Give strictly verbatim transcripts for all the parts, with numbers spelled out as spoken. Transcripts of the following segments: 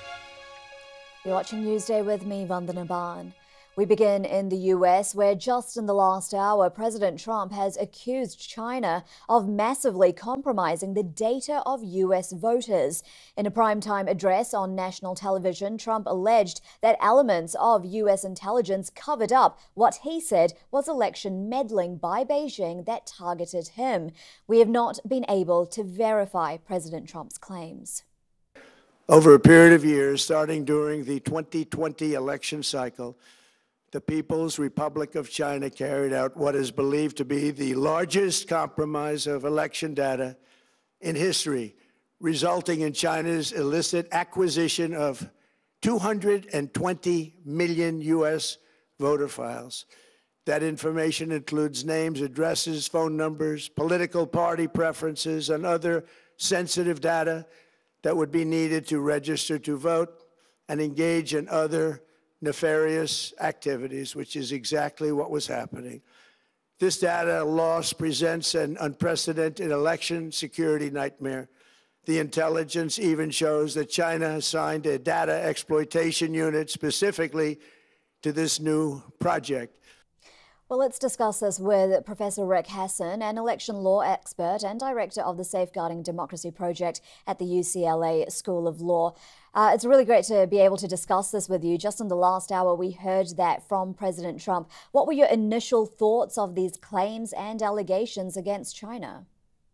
You're watching Newsday with me, Vandana Ban. We begin in the U S, where just in the last hour, President Trump has accused China of massively compromising the data of U S voters. In a primetime address on national television, Trump alleged that elements of U S intelligence covered up what he said was election meddling by Beijing that targeted him. We have not been able to verify President Trump's claims. Over a period of years, starting during the twenty twenty election cycle, the People's Republic of China carried out what is believed to be the largest compromise of election data in history, resulting in China's illicit acquisition of two hundred twenty million U S voter files. That information includes names, addresses, phone numbers, political party preferences, and other sensitive data that would be needed to register to vote and engage in other nefarious activities, which is exactly what was happening. This data loss presents an unprecedented election security nightmare. The intelligence even shows that China has signed a data exploitation unit specifically to this new project. Well, let's discuss this with Professor Rick Hasen, an election law expert and director of the Safeguarding Democracy Project at the U C L A School of Law. Uh, it's really great to be able to discuss this with you. Just in the last hour, we heard that from President Trump. What were your initial thoughts of these claims and allegations against China?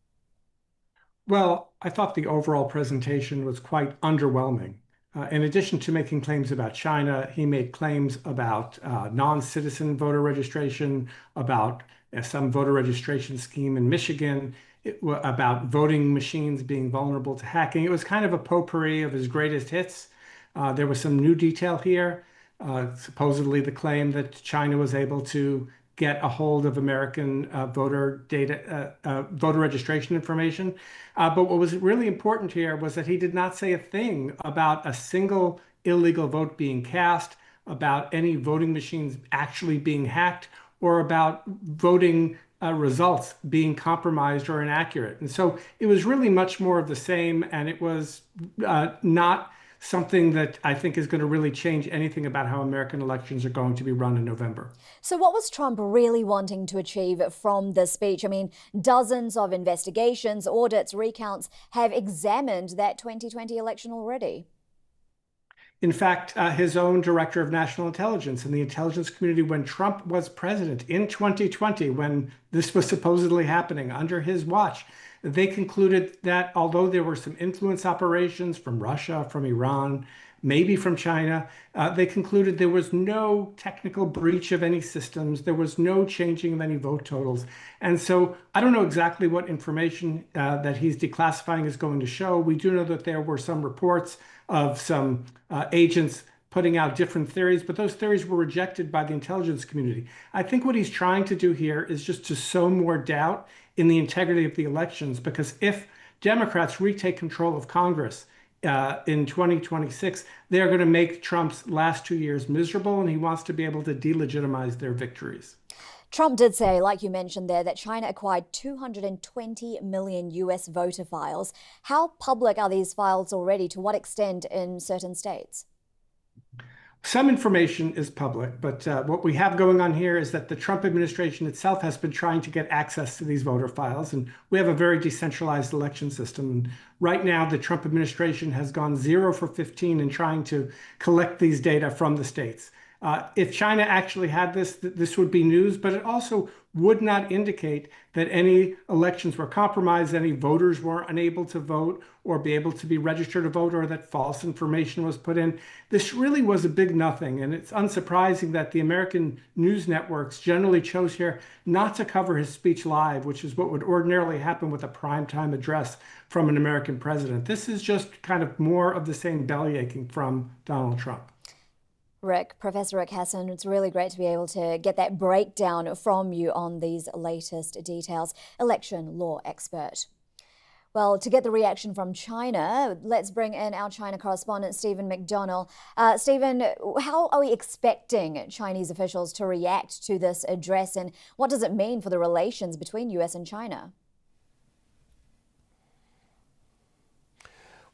Well, I thought the overall presentation was quite underwhelming. Uh, in addition to making claims about China, he made claims about uh, non-citizen voter registration, about uh, some voter registration scheme in Michigan, it, about voting machines being vulnerable to hacking. It was kind of a potpourri of his greatest hits. Uh, there was some new detail here, uh, supposedly the claim that China was able to get a hold of American uh, voter data, uh, uh, voter registration information. Uh, but what was really important here was that he did not say a thing about a single illegal vote being cast, about any voting machines actually being hacked, or about voting uh, results being compromised or inaccurate. And so it was really much more of the same, and it was uh, not something that I think is going to really change anything about how American elections are going to be run in November. So what was Trump really wanting to achieve from this speech? I mean, dozens of investigations, audits, recounts have examined that twenty twenty election already. In fact, uh, his own director of national intelligence and the intelligence community, when Trump was president in twenty twenty, when this was supposedly happening under his watch, they concluded that although there were some influence operations from Russia, from Iran, maybe from China, uh, they concluded there was no technical breach of any systems. There was no changing of any vote totals. And so I don't know exactly what information uh, that he's declassifying is going to show. We do know that there were some reports of some uh, agents putting out different theories, but those theories were rejected by the intelligence community. I think what he's trying to do here is just to sow more doubt in the integrity of the elections, because if Democrats retake control of Congress uh, in twenty twenty-six, they're going to make Trump's last two years miserable, and he wants to be able to delegitimize their victories. Trump did say, like you mentioned there, that China acquired two hundred twenty million U S voter files. How public are these files already? To what extent in certain states? Some information is public, but uh, what we have going on here is that the Trump administration itself has been trying to get access to these voter files, and we have a very decentralized election system. And right now, the Trump administration has gone zero for fifteen in trying to collect these data from the states. Uh, if China actually had this, th this would be news, but it also would not indicate that any elections were compromised, any voters were unable to vote or be able to be registered to vote, or that false information was put in. This really was a big nothing, and it's unsurprising that the American news networks generally chose here not to cover his speech live, which is what would ordinarily happen with a primetime address from an American president. This is just kind of more of the same bellyaching from Donald Trump. Rick, Professor Rick Hasen, it's really great to be able to get that breakdown from you on these latest details. Election law expert. Well, to get the reaction from China, let's bring in our China correspondent, Stephen McDonnell. Uh, Stephen, how are we expecting Chinese officials to react to this address, and what does it mean for the relations between U S and China?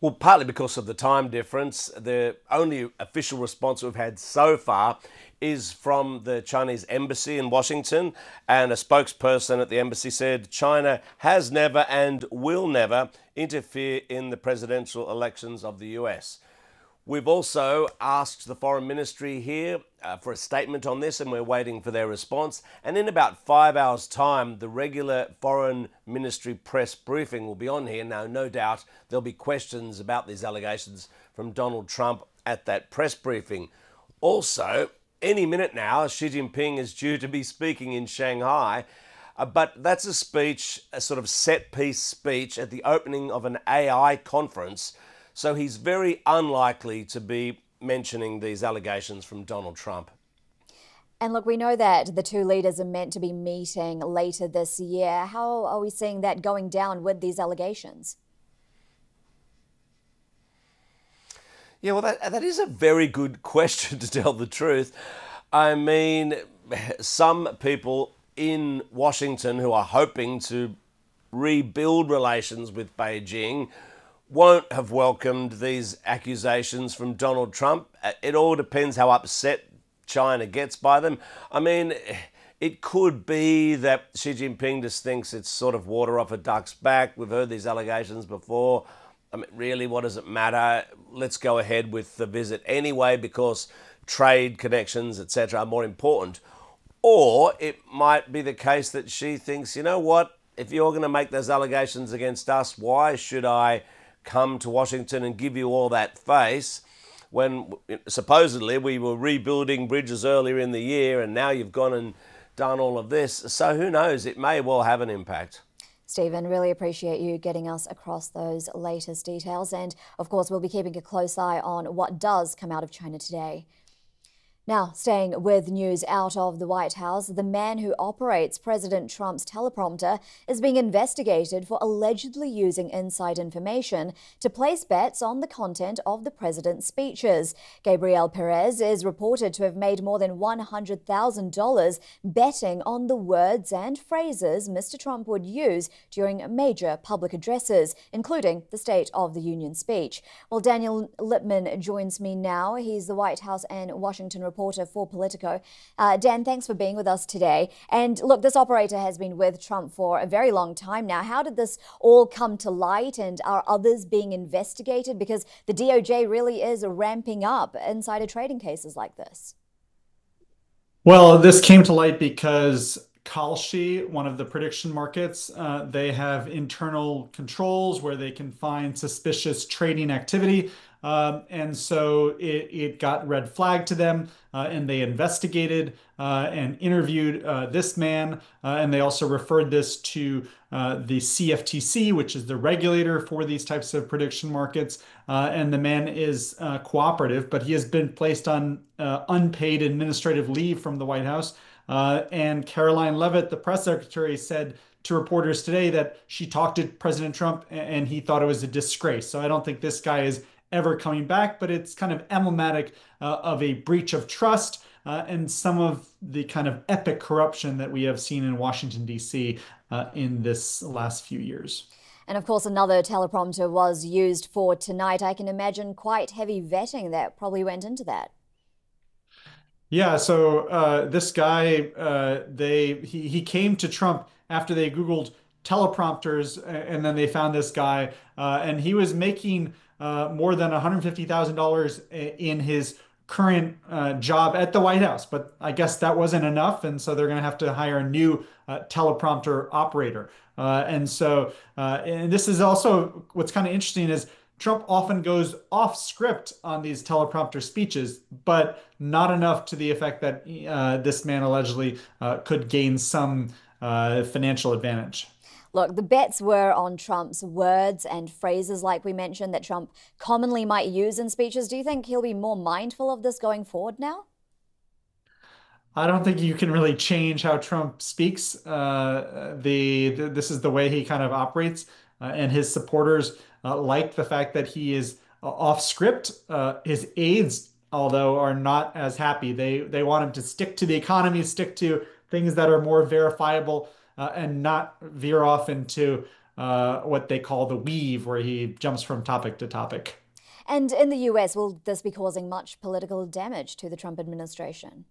Well, partly because of the time difference. The only official response we've had so far is from the Chinese embassy in Washington, and a spokesperson at the embassy said China has never and will never interfere in the presidential elections of the U S. We've also asked the Foreign Ministry here uh, for a statement on this, and we're waiting for their response. And in about five hours' time, the regular Foreign Ministry press briefing will be on here. Now, no doubt there'll be questions about these allegations from Donald Trump at that press briefing. Also, any minute now, Xi Jinping is due to be speaking in Shanghai. Uh, but that's a speech, a sort of set-piece speech at the opening of an A I conference. So he's very unlikely to be mentioning these allegations from Donald Trump. And look, we know that the two leaders are meant to be meeting later this year. How are we seeing that going down with these allegations? Yeah, well, that, that is a very good question, to tell the truth. I mean, some people in Washington who are hoping to rebuild relations with Beijing won't have welcomed these accusations from Donald Trump. It all depends how upset China gets by them. I mean, it could be that Xi Jinping just thinks it's sort of water off a duck's back. We've heard these allegations before. I mean, really, what does it matter? Let's go ahead with the visit anyway, because trade connections, et cetera, are more important. Or it might be the case that Xi thinks, you know what, if you're going to make those allegations against us, why should I come to Washington and give you all that face when supposedly we were rebuilding bridges earlier in the year, and now you've gone and done all of this? So who knows? It may well have an impact. Stephen, really appreciate you getting us across those latest details. And of course, we'll be keeping a close eye on what does come out of China today. Now, staying with news out of the White House, the man who operates President Trump's teleprompter is being investigated for allegedly using inside information to place bets on the content of the president's speeches. Gabriel Perez is reported to have made more than one hundred thousand dollars betting on the words and phrases Mister Trump would use during major public addresses, including the State of the Union speech. Well, Daniel Lippman joins me now. He's the White House and Washington reporter for Politico. Uh, Dan, thanks for being with us today. And look, this operator has been with Trump for a very long time now. How did this all come to light, and are others being investigated? Because the D O J really is ramping up insider trading cases like this. Well, this came to light because Kalshi, one of the prediction markets, uh, they have internal controls where they can find suspicious trading activity. Um, and so it, it got red flagged to them, uh, and they investigated uh, and interviewed uh, this man. Uh, and they also referred this to uh, the C F T C, which is the regulator for these types of prediction markets. Uh, and the man is uh, cooperative, but he has been placed on uh, unpaid administrative leave from the White House. Uh, and Caroline Leavitt, the press secretary, said to reporters today that she talked to President Trump and he thought it was a disgrace. So I don't think this guy is ever coming back, but it's kind of emblematic uh, of a breach of trust uh, and some of the kind of epic corruption that we have seen in Washington, D C uh, in this last few years. And of course, another teleprompter was used for tonight. I can imagine quite heavy vetting that probably went into that. Yeah, so uh, this guy, uh, they he, he came to Trump after they Googled teleprompters, and then they found this guy, uh, and he was making uh, more than one hundred fifty thousand dollars in his current uh, job at the White House. But I guess that wasn't enough, and so they're going to have to hire a new uh, teleprompter operator. Uh, and so, uh, and this is also what's kind of interesting is Trump often goes off script on these teleprompter speeches, but not enough to the effect that uh, this man allegedly uh, could gain some uh, financial advantage. Look, the bets were on Trump's words and phrases, like we mentioned, that Trump commonly might use in speeches. Do you think he'll be more mindful of this going forward now? I don't think you can really change how Trump speaks. Uh, the, the this is the way he kind of operates, uh, and his supporters uh, like the fact that he is uh, off script. Uh, his aides, although, are not as happy. They they want him to stick to the economy, stick to things that are more verifiable, uh, and not veer off into uh, what they call the weave, where he jumps from topic to topic. And in the U S, will this be causing much political damage to the Trump administration?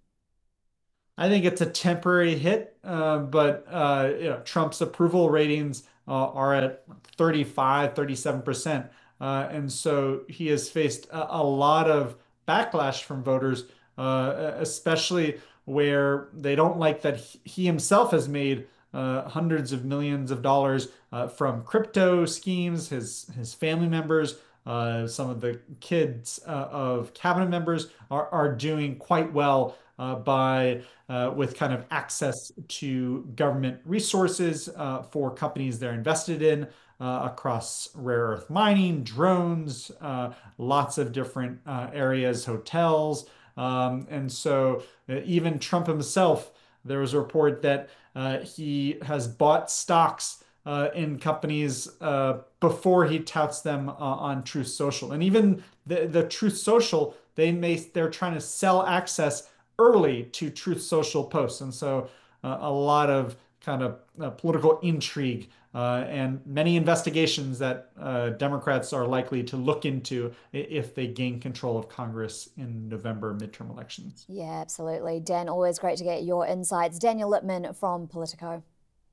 I think it's a temporary hit, uh, but uh, you know, Trump's approval ratings uh, are at thirty-five, thirty-seven percent. Uh, and so he has faced a, a lot of backlash from voters, uh, especially where they don't like that he himself has made uh, hundreds of millions of dollars uh, from crypto schemes, his, his family members. Uh, some of the kids uh, of cabinet members are, are doing quite well uh, by uh, with kind of access to government resources uh, for companies they're invested in uh, across rare earth mining, drones, uh, lots of different uh, areas, hotels. Um, and so uh, even Trump himself, there was a report that uh, he has bought stocks Uh, in companies uh, before he touts them uh, on Truth Social. And even the, the Truth Social, they may they're trying to sell access early to Truth Social posts. And so uh, a lot of kind of uh, political intrigue uh, and many investigations that uh, Democrats are likely to look into if they gain control of Congress in November midterm elections. Yeah, absolutely. Dan, always great to get your insights. Daniel Lippman from Politico.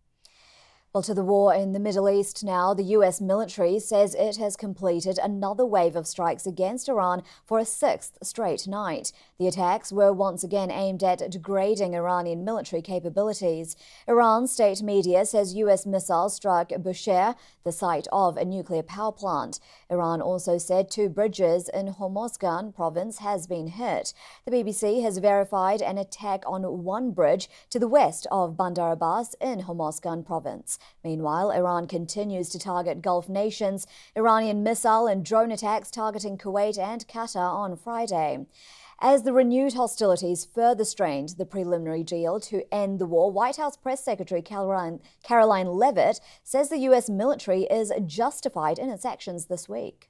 Well, to the war in the Middle East now, the U S military says it has completed another wave of strikes against Iran for a sixth straight night. The attacks were once again aimed at degrading Iranian military capabilities. Iran's state media says U S missiles struck Bushehr, the site of a nuclear power plant. Iran also said two bridges in Hormozgan province has been hit. The B B C has verified an attack on one bridge to the west of Bandar Abbas in Hormozgan province. Meanwhile, Iran continues to target Gulf nations. Iranian missile and drone attacks targeting Kuwait and Qatar on Friday. As the renewed hostilities further strained the preliminary deal to end the war, White House Press Secretary Caroline, Caroline Leavitt says the U S military is justified in its actions this week.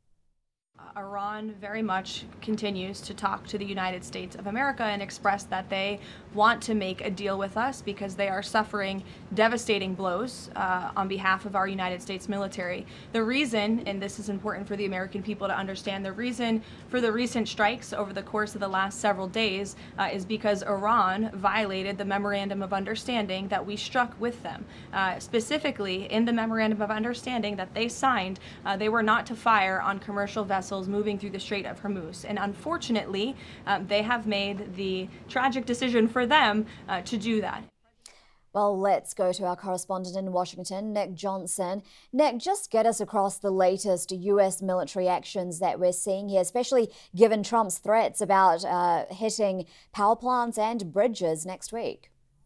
Iran very much continues to talk to the United States of America and express that they want to make a deal with us because they are suffering devastating blows uh, on behalf of our United States military. The reason, and this is important for the American people to understand, the reason for the recent strikes over the course of the last several days uh, is because Iran violated the Memorandum of Understanding that we struck with them. Uh, specifically, in the Memorandum of Understanding that they signed, uh, they were not to fire on commercial vessels moving through the Strait of Hormuz. And unfortunately, um, they have made the tragic decision for them uh, to do that. Well, let's go to our correspondent in Washington, Nick Johnson. Nick, just get us across the latest U S military actions that we're seeing here, especially given Trump's threats about uh, hitting power plants and bridges next week.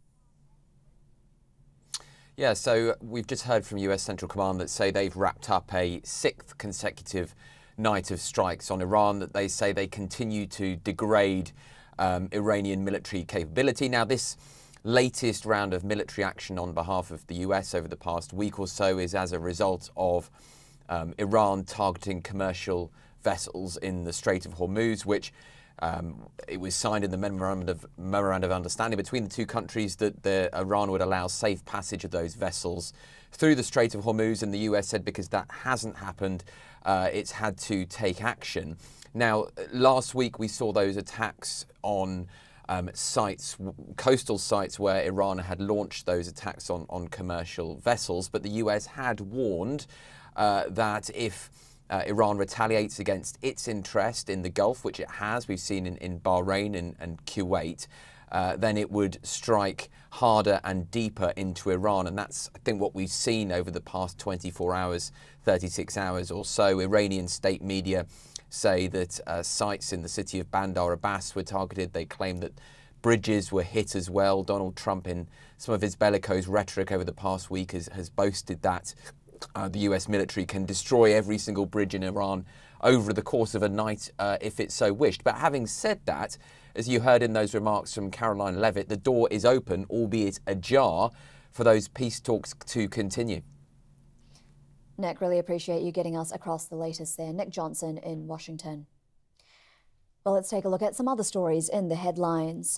Yeah, so we've just heard from U S Central Command that say they've wrapped up a sixth consecutive night of strikes on Iran, that they say they continue to degrade um, Iranian military capability. Now, this latest round of military action on behalf of the U S over the past week or so is as a result of um, Iran targeting commercial vessels in the Strait of Hormuz, which um, it was signed in the memorandum of, memorandum of understanding between the two countries that the, Iran would allow safe passage of those vessels through the Strait of Hormuz, and the U S said because that hasn't happened, uh, it's had to take action. Now, last week we saw those attacks on um, sites, coastal sites where Iran had launched those attacks on, on commercial vessels, but the U S had warned uh, that if uh, Iran retaliates against its interest in the Gulf, which it has, we've seen in, in Bahrain and, and Kuwait, Uh, then it would strike harder and deeper into Iran. And that's, I think, what we've seen over the past twenty-four hours, thirty-six hours or so. Iranian state media say that uh, sites in the city of Bandar Abbas were targeted. They claim that bridges were hit as well. Donald Trump, in some of his bellicose rhetoric over the past week, has, has boasted that uh, the U S military can destroy every single bridge in Iran over the course of a night uh, if it so wished. But having said that, as you heard in those remarks from Caroline Leavitt, the door is open, albeit ajar, for those peace talks to continue. Nick, really appreciate you getting us across the latest there. Nick Johnson in Washington. Well, let's take a look at some other stories in the headlines.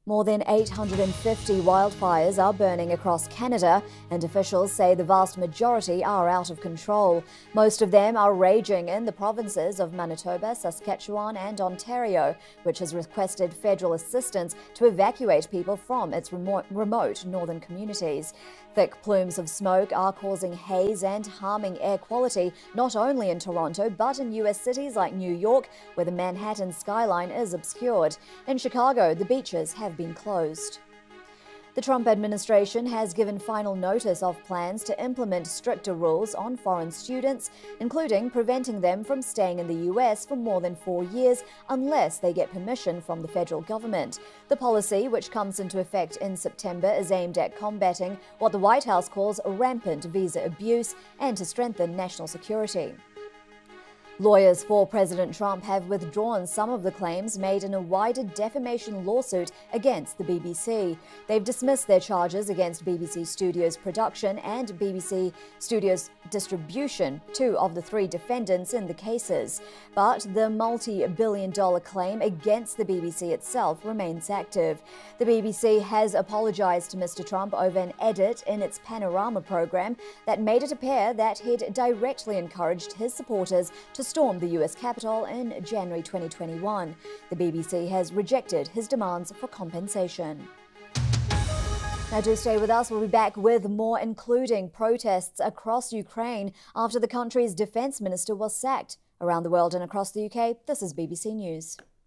More than eight hundred fifty wildfires are burning across Canada, and officials say the vast majority are out of control. Most of them are raging in the provinces of Manitoba, Saskatchewan and Ontario, which has requested federal assistance to evacuate people from its remote, remote northern communities. Thick plumes of smoke are causing haze and harming air quality, not only in Toronto, but in U S cities like New York, where the Manhattan skyline is obscured. In Chicago, the beaches have been closed. The Trump administration has given final notice of plans to implement stricter rules on foreign students, including preventing them from staying in the U S for more than four years unless they get permission from the federal government. The policy, which comes into effect in September, is aimed at combating what the White House calls rampant visa abuse and to strengthen national security. Lawyers for President Trump have withdrawn some of the claims made in a wider defamation lawsuit against the B B C. They've dismissed their charges against B B C Studios Production and B B C Studios Distribution, two of the three defendants in the cases. But the multi-billion dollar claim against the B B C itself remains active. The B B C has apologized to Mister Trump over an edit in its Panorama program that made it appear that he'd directly encouraged his supporters to stormed the U S Capitol in January twenty twenty-one. The B B C has rejected his demands for compensation. Now do stay with us. We'll be back with more, including protests across Ukraine after the country's defense minister was sacked. Around the world and across the U K, this is B B C News.